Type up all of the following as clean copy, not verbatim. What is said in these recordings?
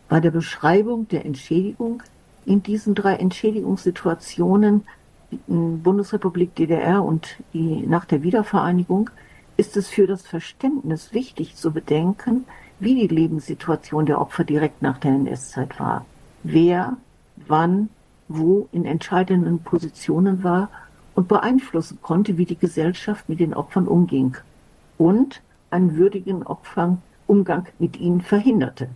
Bei der Beschreibung der Entschädigung in diesen 3 Entschädigungssituationen in Bundesrepublik DDR und die nach der Wiedervereinigung ist es für das Verständnis wichtig zu bedenken, wie die Lebenssituation der Opfer direkt nach der NS-Zeit war. Wer, wann, wo in entscheidenden Positionen war und beeinflussen konnte, wie die Gesellschaft mit den Opfern umging und einen würdigen Umgang mit ihnen verhinderte.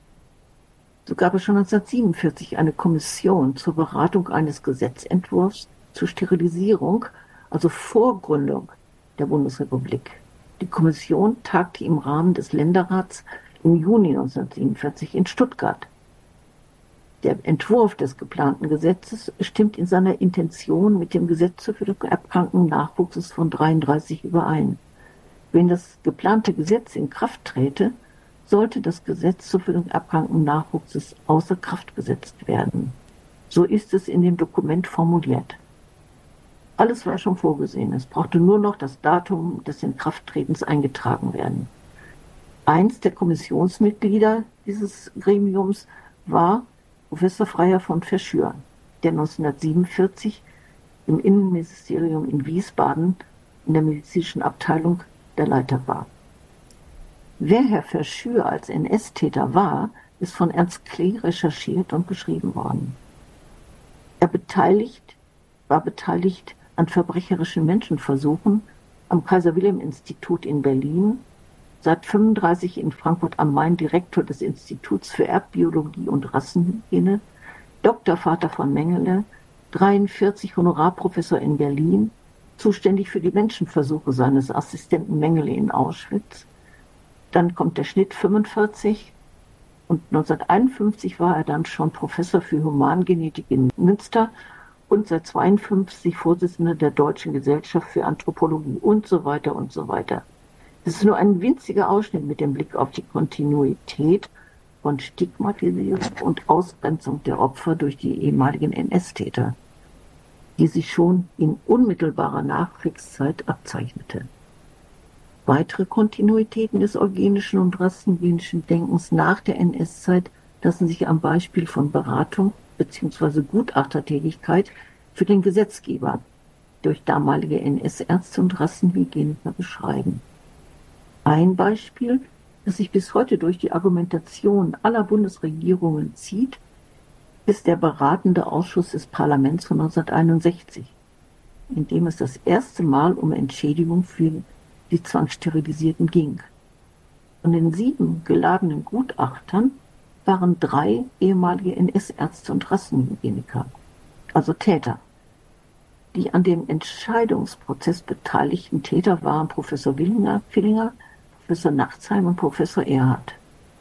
So gab es schon 1947 eine Kommission zur Beratung eines Gesetzentwurfs zur Sterilisierung, also Vorgründung der Bundesrepublik. Die Kommission tagte im Rahmen des Länderrats im Juni 1947 in Stuttgart. Der Entwurf des geplanten Gesetzes stimmt in seiner Intention mit dem Gesetz zur Förderung erbkranken Nachwuchses von 1933 überein. Wenn das geplante Gesetz in Kraft träte, sollte das Gesetz zur Förderung erbkranken Nachwuchses außer Kraft gesetzt werden. So ist es in dem Dokument formuliert. Alles war schon vorgesehen. Es brauchte nur noch das Datum des Inkrafttretens eingetragen werden. Eins der Kommissionsmitglieder dieses Gremiums war Professor Freiherr von Verschür, der 1947 im Innenministerium in Wiesbaden in der medizinischen Abteilung der Leiter war. Wer Herr Verschür als NS-Täter war, ist von Ernst Klee recherchiert und beschrieben worden. Er war beteiligt an verbrecherischen Menschenversuchen am Kaiser-Wilhelm-Institut in Berlin, seit 1935 in Frankfurt am Main Direktor des Instituts für Erbbiologie und Rassenhygiene, Doktorvater von Mengele, 1943 Honorarprofessor in Berlin, zuständig für die Menschenversuche seines Assistenten Mengele in Auschwitz. Dann kommt der Schnitt 1945 und 1951 war er dann schon Professor für Humangenetik in Münster und seit 1952 Vorsitzender der Deutschen Gesellschaft für Anthropologie und so weiter und so weiter. Das ist nur ein winziger Ausschnitt mit dem Blick auf die Kontinuität von Stigmatisierung und Ausgrenzung der Opfer durch die ehemaligen NS-Täter, die sich schon in unmittelbarer Nachkriegszeit abzeichnete. Weitere Kontinuitäten des eugenischen und rassenhygienischen Denkens nach der NS-Zeit lassen sich am Beispiel von Beratung bzw. Gutachtertätigkeit für den Gesetzgeber durch damalige NS-Ärzte und Rassenhygieniker beschreiben. Ein Beispiel, das sich bis heute durch die Argumentation aller Bundesregierungen zieht, ist der beratende Ausschuss des Parlaments von 1961, in dem es das erste Mal um Entschädigung für die Zwangssterilisierten ging. Von den 7 geladenen Gutachtern waren 3 ehemalige NS-Ärzte und Rassenhygieniker, also Täter. Die an dem Entscheidungsprozess beteiligten Täter waren Professor Villinger, Professor Nachtsheim und Professor Erhardt.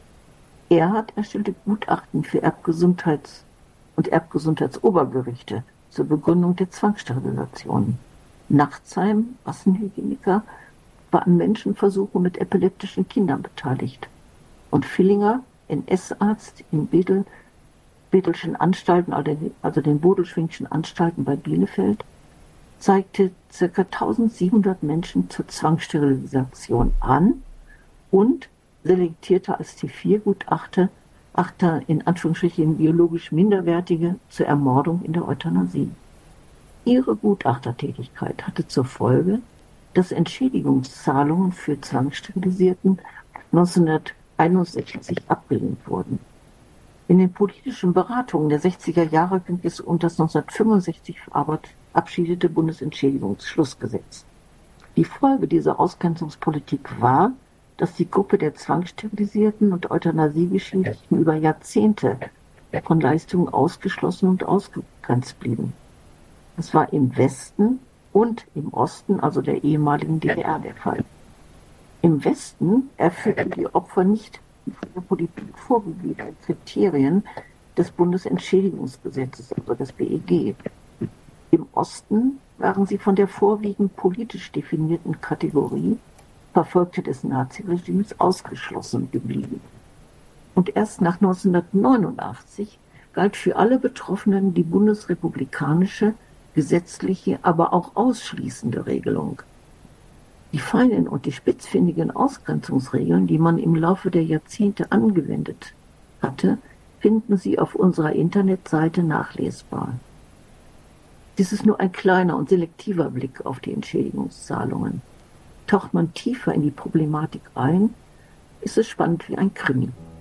Erhardt erstellte Gutachten für Erbgesundheits- und Erbgesundheitsobergerichte zur Begründung der Zwangssterilisation. Nachtsheim, Rassenhygieniker, war an Menschenversuchen mit epileptischen Kindern beteiligt. Und Villinger, NS-Arzt in Bedelschen Anstalten, also den Bodelschwingschen Anstalten bei Bielefeld, zeigte ca. 1700 Menschen zur Zwangssterilisation an und selektierte als T4-Gutachter in Anführungsstrichen biologisch Minderwertige zur Ermordung in der Euthanasie. Ihre Gutachtertätigkeit hatte zur Folge, dass Entschädigungszahlungen für Zwangssterilisierten 1961 abgelehnt wurden. In den politischen Beratungen der 60er Jahre ging es um das 1965 verabschiedete Bundesentschädigungsschlussgesetz. Die Folge dieser Ausgrenzungspolitik war, dass die Gruppe der Zwangssterilisierten und Euthanasiegeschädigten über Jahrzehnte von Leistungen ausgeschlossen und ausgegrenzt blieben. Das war im Westen und im Osten, also der ehemaligen DDR, der Fall. Im Westen erfüllten die Opfer nicht die von der Politik vorgegebenen Kriterien des Bundesentschädigungsgesetzes, also des BEG. Im Osten waren sie von der vorwiegend politisch definierten Kategorie Verfolgte des Naziregimes ausgeschlossen geblieben. Und erst nach 1989 galt für alle Betroffenen die bundesrepublikanische, gesetzliche, aber auch ausschließende Regelung. Die feinen und die spitzfindigen Ausgrenzungsregeln, die man im Laufe der Jahrzehnte angewendet hatte, finden Sie auf unserer Internetseite nachlesbar. Dies ist nur ein kleiner und selektiver Blick auf die Entschädigungszahlungen. Taucht man tiefer in die Problematik ein, ist es spannend wie ein Krimi.